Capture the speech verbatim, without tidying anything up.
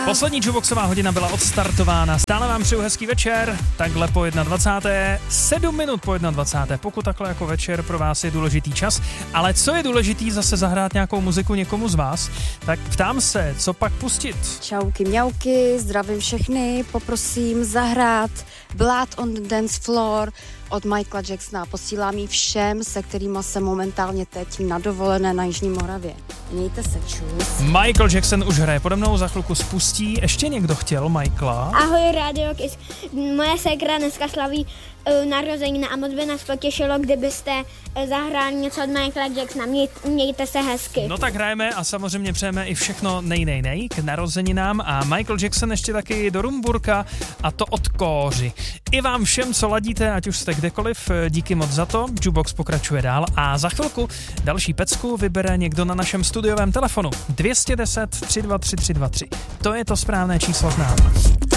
Poslední jukeboxová hodina byla odstartována. Stále vám přeju hezký večer, takhle po dvacáté jedné sedm minut po dvacáté jedné Pokud takhle jako večer pro vás je důležitý čas. Ale co je důležitý zase zahrát nějakou muziku někomu z vás, tak ptám se, co pak pustit? Čauky mňauky, zdravím všechny, poprosím zahrát Blood on the Dance Floor od Michaela Jacksona. Posílám ji všem, se kterými jsem momentálně teď na dovolené na Jižní Moravě. Mějte se, čus. Michael Jackson už hraje pode mnou, za chvilku spustí. Ještě někdo chtěl Michaela? Ahoj, Radio Kiss. Moje ségra dneska slaví uh, narozeniny a moc by nás potěšilo, kdybyste uh, zahráli něco od Michaela Jacksona. Měj, mějte se hezky. No tak hrajeme a samozřejmě přejeme i všechno nej, nej, nej k narozeninám a Michael Jackson ještě taky do Rumburka a to od Kóři. I vám všem, co ladíte, ať už jste kdekoliv, díky moc za to. Jukebox pokračuje dál a za chvilku další pecku vybere někdo na našem studiovém telefonu. dvě stě deset tři dva tři tři dva tři. To je to správné číslo k nám.